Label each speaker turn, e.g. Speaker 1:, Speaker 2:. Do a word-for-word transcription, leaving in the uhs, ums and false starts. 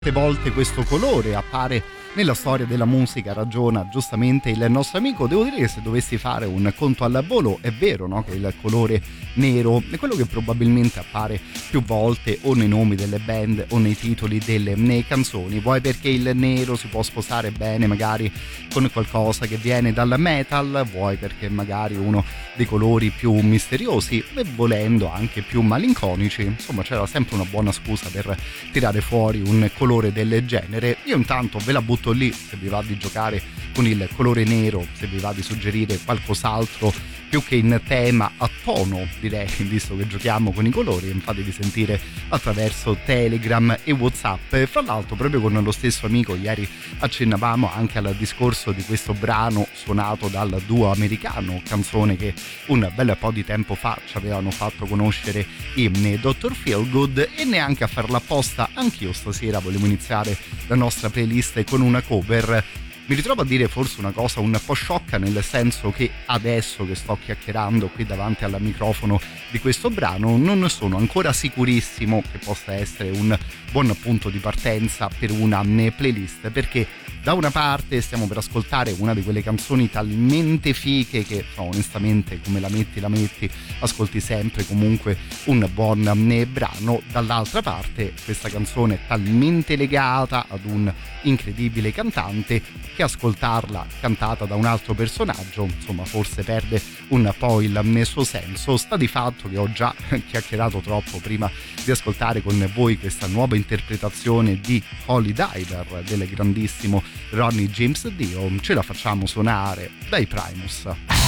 Speaker 1: volte questo colore appare nella storia della musica, ragiona giustamente il nostro amico. Devo dire che se dovessi fare un conto al volo è vero, no? Che il colore nero è quello che probabilmente appare più volte o nei nomi delle band o nei titoli delle nei canzoni. Vuoi perché il nero si può sposare bene magari con qualcosa che viene dal metal, vuoi perché magari uno dei colori più misteriosi e volendo anche più malinconici. Insomma, c'era sempre una buona scusa per tirare fuori un colore del genere. Io intanto ve la butto lì, se vi va di giocare con il colore nero, se vi va di suggerire qualcos'altro più che in tema, a tono direi, visto che giochiamo con i colori, fatevi sentire attraverso Telegram e WhatsApp. Fra l'altro proprio con lo stesso amico ieri accennavamo anche al discorso di questo brano suonato dal duo americano, canzone che un bel po' di tempo fa ci avevano fatto conoscere i dottor Feelgood, e neanche a farla apposta anch'io stasera volevo iniziare la nostra playlist con una cover. Mi ritrovo a dire forse una cosa un po' sciocca, nel senso che adesso che sto chiacchierando qui davanti al microfono di questo brano non sono ancora sicurissimo che possa essere un buon punto di partenza per una playlist, perché da una parte stiamo per ascoltare una di quelle canzoni talmente fiche che no, onestamente come la metti la metti ascolti sempre comunque un buon brano, dall'altra parte questa canzone è talmente legata ad un incredibile cantante che ascoltarla cantata da un altro personaggio insomma forse perde un po' il suo senso. Sta di fatto che ho già chiacchierato troppo prima di ascoltare con voi questa nuova interpretazione di Holy Diver del grandissimo Ronnie James Dio. Ce la facciamo suonare dai Primus.